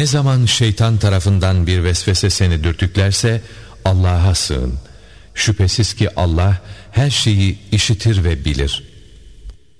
Ne zaman şeytan tarafından bir vesvese seni dürtüklerse Allah'a sığın. Şüphesiz ki Allah her şeyi işitir ve bilir.